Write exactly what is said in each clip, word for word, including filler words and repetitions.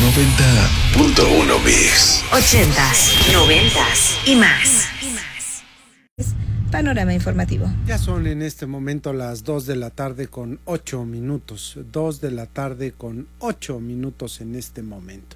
noventa punto uno Mix. Ochentas, noventas y más. Panorama informativo. Ya son en este momento las dos de la tarde con ocho minutos. dos de la tarde con ocho minutos en este momento.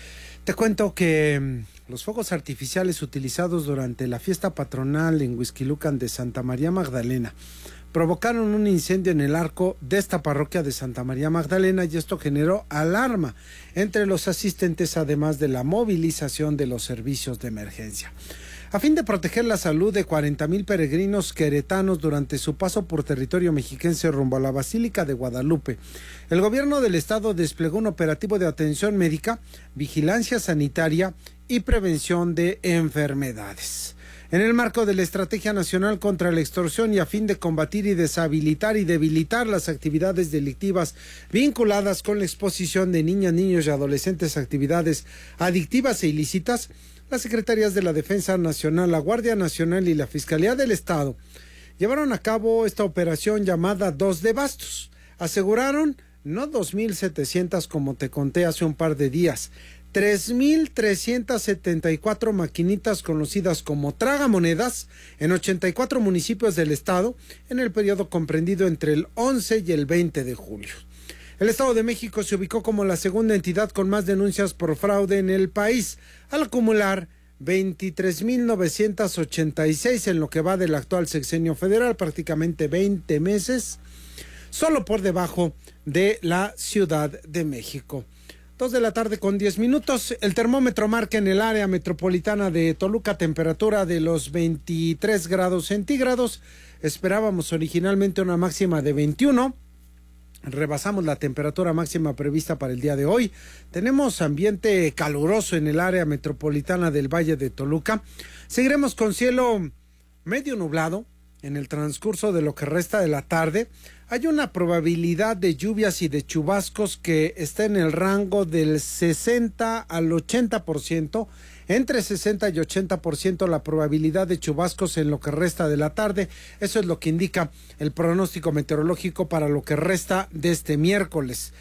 Te cuento que los fuegos artificiales utilizados durante la fiesta patronal en Huixquilucan de Santa María Magdalena provocaron un incendio en el arco de esta parroquia de Santa María Magdalena, y esto generó alarma entre los asistentes, además de la movilización de los servicios de emergencia. A fin de proteger la salud de cuarenta mil peregrinos queretanos durante su paso por territorio mexiquense rumbo a la Basílica de Guadalupe, el gobierno del estado desplegó un operativo de atención médica, vigilancia sanitaria y prevención de enfermedades. En el marco de la Estrategia Nacional contra la Extorsión y a fin de combatir y deshabilitar y debilitar las actividades delictivas vinculadas con la exposición de niñas, niños y adolescentes a actividades adictivas e ilícitas, las Secretarías de la Defensa Nacional, la Guardia Nacional y la Fiscalía del Estado llevaron a cabo esta operación llamada Dos de Bastos. Aseguraron no dos mil setecientas como te conté hace un par de días, tres mil trescientas setenta y cuatro maquinitas conocidas como tragamonedas en ochenta y cuatro municipios del estado en el periodo comprendido entre el once y el veinte de julio. El Estado de México se ubicó como la segunda entidad con más denuncias por fraude en el país, al acumular veintitrés mil novecientas ochenta y seis en lo que va del actual sexenio federal, prácticamente veinte meses, solo por debajo de la Ciudad de México. Dos de la tarde con diez minutos, el termómetro marca en el área metropolitana de Toluca temperatura de los veintitrés grados centígrados, esperábamos originalmente una máxima de veintiuno, rebasamos la temperatura máxima prevista para el día de hoy. Tenemos ambiente caluroso en el área metropolitana del Valle de Toluca. Seguiremos con cielo medio nublado en el transcurso de lo que resta de la tarde. Hay una probabilidad de lluvias y de chubascos que está en el rango del sesenta al ochenta por ciento. Entre sesenta y ochenta por ciento la probabilidad de chubascos en lo que resta de la tarde. Eso es lo que indica el pronóstico meteorológico para lo que resta de este miércoles.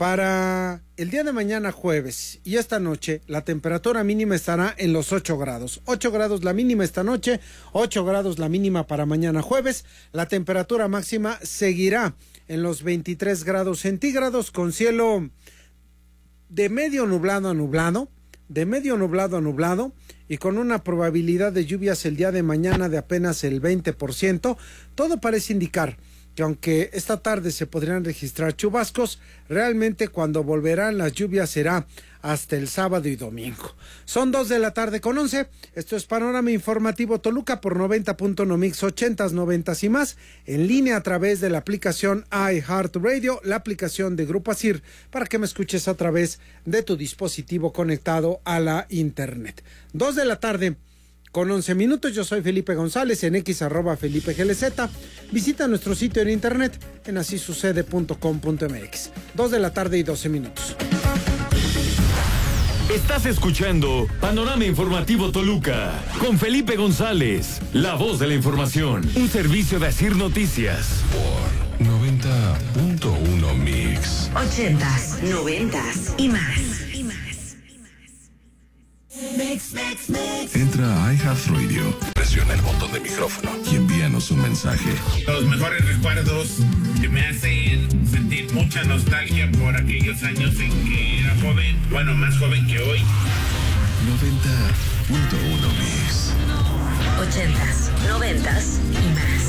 Para el día de mañana jueves y esta noche, la temperatura mínima estará en los ocho grados. ocho grados la mínima esta noche, ocho grados la mínima para mañana jueves. La temperatura máxima seguirá en los veintitrés grados centígrados con cielo de medio nublado a nublado. de medio nublado a nublado y con una probabilidad de lluvias el día de mañana de apenas el veinte por ciento. Todo parece indicar que aunque esta tarde se podrían registrar chubascos, realmente cuando volverán las lluvias será hasta el sábado y domingo. Son dos de la tarde con once. Esto es Panorama Informativo Toluca por noventa punto uno Mix, ochentas, noventas y más, en línea a través de la aplicación iHeartRadio, la aplicación de Grupo Asir, para que me escuches a través de tu dispositivo conectado a la internet. Dos de la tarde con once minutos, yo soy Felipe González, en X arroba Felipe G L Z. Visita nuestro sitio en internet en así sucede punto com punto m x. Dos de la tarde y doce minutos. Estás escuchando Panorama Informativo Toluca con Felipe González, la voz de la información, un servicio de Asir Noticias. Por noventa punto uno Mix. Ochentas, noventas y más. Mix, mix, mix. Entra a iHeartRadio, presiona el botón de micrófono y envíanos un mensaje. Los mejores recuerdos que me hacen sentir mucha nostalgia por aquellos años en que era joven, bueno, más joven que hoy. noventa punto uno Mix. Ochentas, noventas y más.